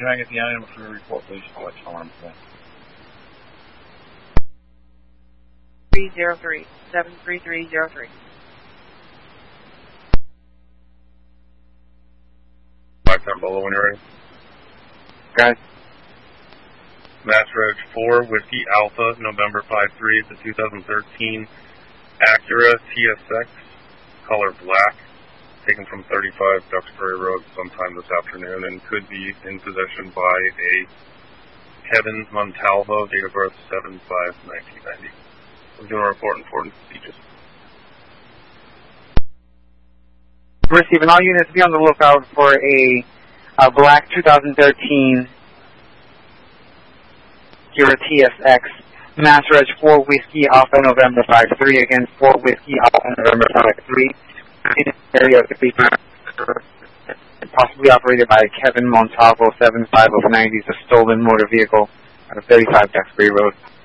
Can I get the item for a report, please? I'll let you know what I'm saying. 303, 73303. Bolo when you're ready. Guys. Mass Reg 4, Whiskey Alpha, November 5-3, the 2013 Acura TSX, color black, taken from 35 Duxbury Road sometime this afternoon, and could be in possession by a Kevin Montalvo, date of birth 7/5/1990. We're doing a report in Fort and Prestigious. Receiving all units, be on the lookout for a black 2013 Acura TSX, Mass Reg 4 Whiskey Alpha November 5-3 against 4 Whiskey Alpha November 5-3 in the area of the beach, possibly operated by Kevin Montalvo 7/5/90, a stolen motor vehicle out of 35 Duxbury Road.